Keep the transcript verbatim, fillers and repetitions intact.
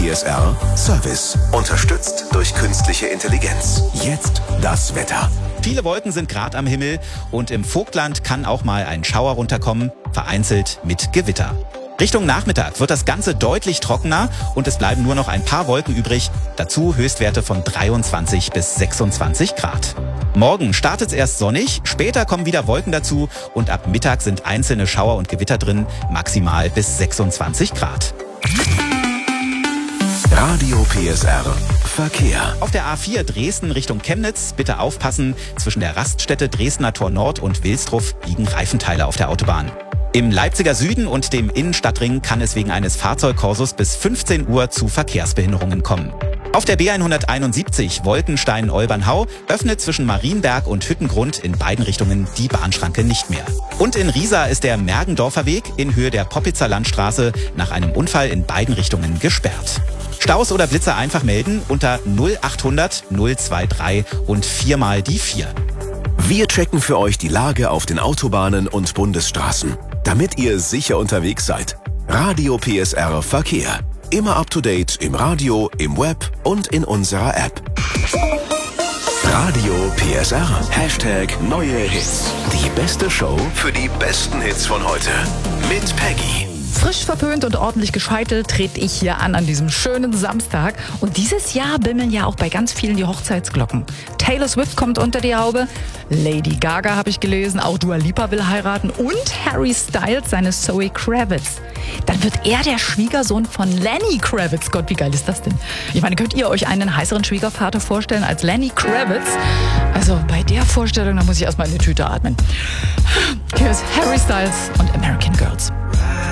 P S R Service. Unterstützt durch künstliche Intelligenz. Jetzt das Wetter. Viele Wolken sind gerade am Himmel und im Vogtland kann auch mal ein Schauer runterkommen, vereinzelt mit Gewitter. Richtung Nachmittag wird das Ganze deutlich trockener und es bleiben nur noch ein paar Wolken übrig. Dazu Höchstwerte von dreiundzwanzig bis sechsundzwanzig Grad. Morgen startet es erst sonnig, später kommen wieder Wolken dazu und ab Mittag sind einzelne Schauer und Gewitter drin, maximal bis sechsundzwanzig Grad. Radio P S R Verkehr. Auf der A vier Dresden Richtung Chemnitz, bitte aufpassen, zwischen der Raststätte Dresdner Tor Nord und Wilsdruff liegen Reifenteile auf der Autobahn. Im Leipziger Süden und dem Innenstadtring kann es wegen eines Fahrzeugkorsos bis fünfzehn Uhr zu Verkehrsbehinderungen kommen. Auf der B hunderteinundsiebzig Wolkenstein-Olbernhau öffnet zwischen Marienberg und Hüttengrund in beiden Richtungen die Bahnschranke nicht mehr. Und in Riesa ist der Mergendorfer Weg in Höhe der Poppitzer Landstraße nach einem Unfall in beiden Richtungen gesperrt. Staus oder Blitzer einfach melden unter null achthundert null dreiundzwanzig und viermal die vier. Wir checken für euch die Lage auf den Autobahnen und Bundesstraßen, damit ihr sicher unterwegs seid. Radio P S R Verkehr. Immer up to date im Radio, im Web und in unserer App. Radio P S R. Hashtag neue Hits. Die beste Show für die besten Hits von heute. Mit Peggy. Frisch verpönt und ordentlich gescheitelt trete ich hier an an diesem schönen Samstag. Und dieses Jahr bimmeln ja auch bei ganz vielen die Hochzeitsglocken. Taylor Swift kommt unter die Haube, Lady Gaga habe ich gelesen, auch Dua Lipa will heiraten und Harry Styles seine Zoe Kravitz. Dann wird er der Schwiegersohn von Lenny Kravitz. Gott, wie geil ist das denn? Ich meine, könnt ihr euch einen heißeren Schwiegervater vorstellen als Lenny Kravitz? Also bei der Vorstellung, da muss ich erstmal in die Tüte atmen. Hier ist Harry Styles und American Girls.